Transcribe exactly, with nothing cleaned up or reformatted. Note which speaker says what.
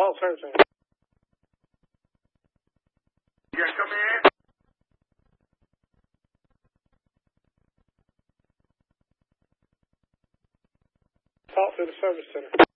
Speaker 1: Fault servicing.
Speaker 2: You guys come in?
Speaker 1: Fault to the service center.